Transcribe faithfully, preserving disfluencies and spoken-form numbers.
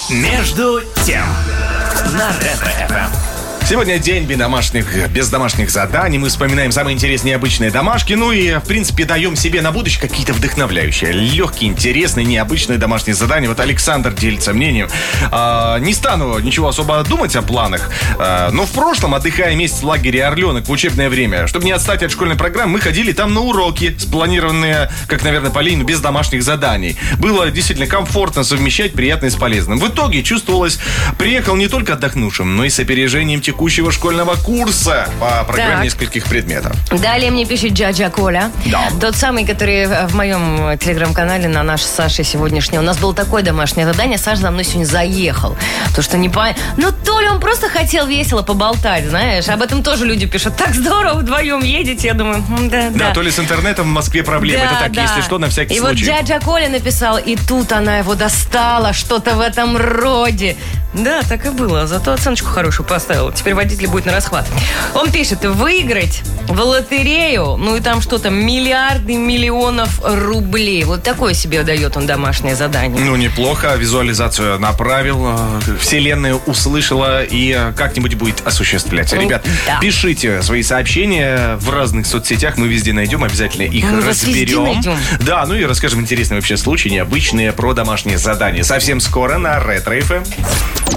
Между тем на Ретро-эф эм. Сегодня день без домашних, без домашних заданий. Мы вспоминаем самые интересные обычные домашки. Ну и, в принципе, даем себе на будущее какие-то вдохновляющие, легкие, интересные, необычные домашние задания. Вот Александр делится мнением. А, не стану ничего особо думать о планах. А, но в прошлом, отдыхая месяц в лагере «Орленок» в учебное время, чтобы не отстать от школьной программы, мы ходили там на уроки, спланированные, как, наверное, по линии, без домашних заданий. Было действительно комфортно совмещать приятное с полезным. В итоге чувствовалось, приехал не только отдохнувшим, но и с опережением текущего текущего школьного курса по программе Так. нескольких предметов. Далее мне пишет Джаджа Коля. Да. Тот самый, который в моем телеграм-канале на наш с Сашей сегодняшний. У нас было такое домашнее задание. Саша за мной сегодня заехал. То, что не по... Ну, то ли он просто хотел весело поболтать, знаешь. Об этом тоже люди пишут. Так здорово, вдвоем едете. Я думаю, да, да. Да, то ли с интернетом в Москве проблемы. Да, Это так, да. если что, на всякий и случай. И вот Джаджа Коля написал, и тут она его достала, что-то в этом роде. Да, так и было. Зато оценочку хорошую поставила. Теперь водитель будет на расхват. Он пишет, выиграть в лотерею, ну и там что-то, миллиарды миллионов рублей. Вот такое себе дает он домашнее задание. Ну, неплохо. Визуализацию направил. Вселенная услышала и как-нибудь будет осуществлять. Ребят, да. пишите свои сообщения в разных соцсетях. Мы везде найдем. Обязательно их Мы вас везде разберем. найдем. Да, ну и расскажем интересные вообще случаи, необычные про домашние задания. Совсем скоро на Ретро-эф эм.